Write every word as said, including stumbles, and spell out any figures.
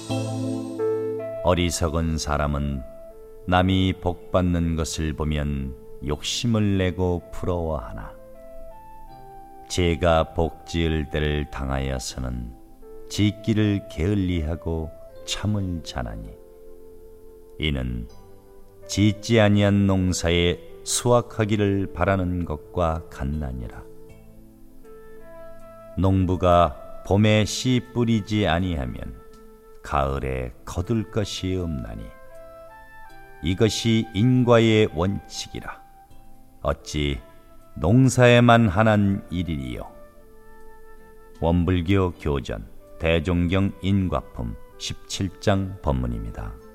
어리석은 사람은 남이 복받는 것을 보면 욕심을 내고 부러워하나 제가 복지을 때를 당하여서는 짓기를 게을리하고 참을 자나니 이는 짓지 아니한 농사에 수확하기를 바라는 것과 같나니라. 농부가 봄에 씨 뿌리지 아니하면 가을에 거둘 것이 없나니 이것이 인과의 원칙이라. 어찌 농사에만 한한 일이리요. 원불교 교전 대종경 인과품 십칠 장 법문입니다.